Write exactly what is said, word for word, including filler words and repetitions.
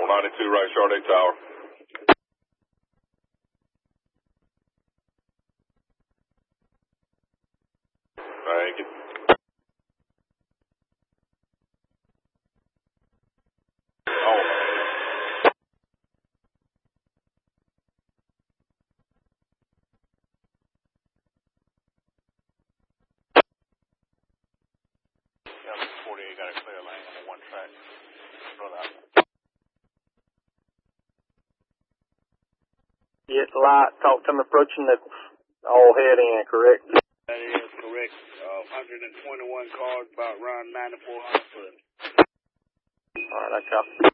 four ninety-two, right, Chardonnay Tower. Thank you. Oh. Yeah, forty-eight got a clear lane on the one track. Yes, light. Talk to him approaching the all head in, correct? That is correct. Uh, one hundred twenty-one cars, about around ninety-four hundred foot. All right, I copy.